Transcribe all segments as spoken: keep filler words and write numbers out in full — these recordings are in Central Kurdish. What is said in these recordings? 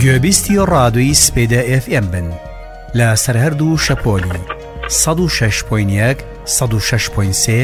گوێبیستی ڕادۆی سپێدە ئێف ئێم بن لە سەرهەرد و شەپۆلی سەد و شەش پۆینت یەک سەد و شەش پۆینت سێ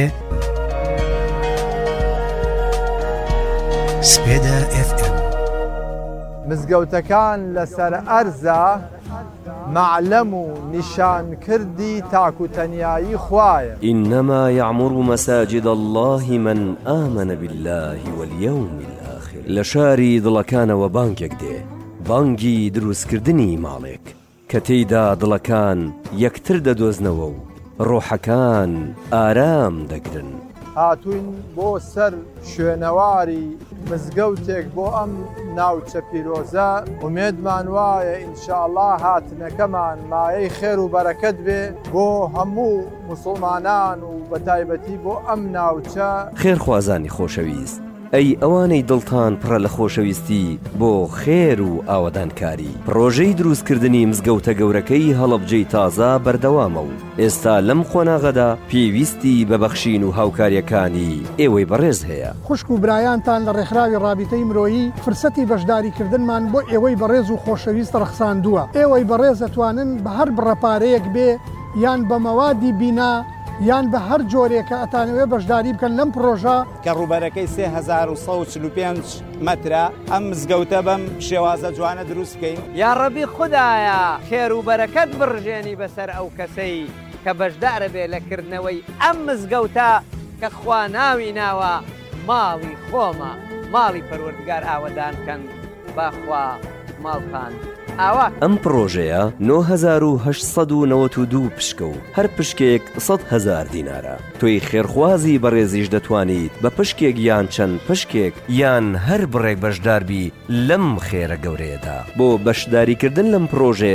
سپێدە ئێف ئێم. مزگەوتەکان لەسەر ئەرزە معلەم و نیشانکردی تاکوتەنیایی خوایە. إنما يعمر مساجد الله من آمن بالله واليوم الآخر. لشاری دڵەکانەوە بانگێک دێ، بانگی دروستکردنی ماڵێک کە تێیدا دڵەکان یەکتر دەدۆزنەوە و ڕۆحەکان ئارام دەگرن. هاتوین بۆ سەر شوێنەواری مزگەوتێک بۆ ئەم ناوچە پیرۆزە. ومێدمان وایە ئینشاءالله هاتنەکەمان مایەی خێر و بەرەکەت بێ بۆ هەموو موسڵمانان و بەتایبەتی بۆ ئەم ناوچە. خێرخوازانی خۆشەویست، ئەی ئەوانەی دڵتان پڕە لە خۆشەویستی بۆ خێر و ئاوەدانکاری، پرۆژەی دروستکردنی مزگەوتە گەورەکەی هەڵەبجەی تازە بەردەوامە و ئێستا لەم خۆناغەدا پێویستی بەبەخشین و هاوکاریەکانی ئێوەی بەڕێز هەیە. خوشک و برایانتان لە ڕێکخراوی ڕابطەی مرۆیی فرسەتی بەشداریکردنمان بۆ ئێوەی بەڕێز و خۆشەویست ڕەخساندووە. ئێوەی بەڕێز دەتوانن بە هەر بڕەپارەیەک بێ یان بە مەوادی بینا یان بە هەر جۆرێکە ئەتانەوێ بەشداری بکەن لەم پرۆژە کە ڕووبەرەکەی سێ هەزار و سەد و چل و پێنج مەترە. ئەم مزگەوتە بەم شێوازە جوانە دروست بکەین. یا ڕەبی خودایە خێر و بەرەکەت بڕژێنی بەسەر ئەو کەسەی کە بەشدارە بێ لەکردنەوەی ئەم مزگەوتە کە خوا ناوی ناوە ماڵی خۆمە، ماڵی پەروەردگار ئاوەدان بکەن باخوا ماڵتان ئاوا. ئەم پرۆژەیە نۆ هەزار و هەشت سەد و نەوەت و دوو پشکە و هەر پشکێک سەد هەزار دینارە. تۆی خێرخوازی بەڕێزیش دەتوانیت بە پشکێک یان چەند پشکێک یان هەر بڕێک بەشداربی لەم خێرە گەورەیەدا. بۆ بەشداریکردن لەم پرۆژەیە